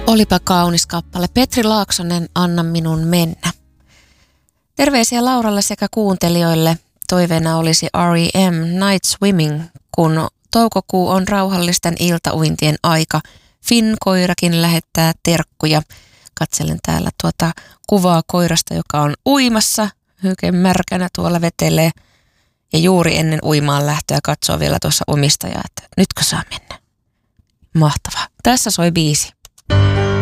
Olipa kaunis kappale. Petri Laaksonen, Anna minun mennä. Terveisiä Lauralle sekä kuuntelijoille. Toiveena olisi R.E.M. Night Swimming, kun toukokuu on rauhallisten iltauintien aika. Finn koirakin lähettää terkkuja. Katselen täällä tuota kuvaa koirasta, joka on uimassa. Hyken märkänä tuolla vetelee. Ja juuri ennen uimaan lähtöä katsoo vielä tuossa omistajaa, että nytkö saa mennä. Mahtavaa. Tässä soi biisi.